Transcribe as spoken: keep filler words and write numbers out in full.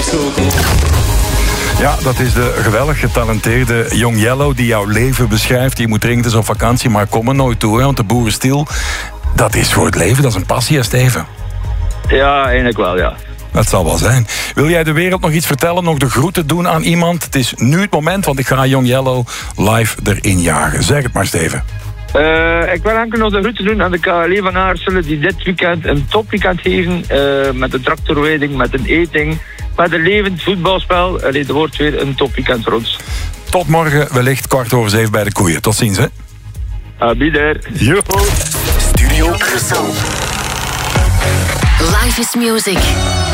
Ja, dat is de geweldig getalenteerde Young Yellow die jouw leven beschrijft. Je moet dringend eens op vakantie, maar kom er nooit toe, hè, want de boer is stil. Dat is voor het leven, dat is een passie, hè, Steven? Ja, eigenlijk wel, ja. Dat zal wel zijn. Wil jij de wereld nog iets vertellen, nog de groeten doen aan iemand? Het is nu het moment, want ik ga Young Yellow live erin jagen. Zeg het maar, Steven. Uh, ik wil enkel nog de groeten doen aan de K L E van Aarselen die dit weekend een topweekend geven. Uh, met een tractorweiding, met een eting, met een levend voetbalspel. Allee, het wordt weer een topweekend voor ons. Tot morgen, wellicht kwart over zeven bij de koeien. Tot ziens, hè. Abieder. Yo. Studio Brussel. Life is music.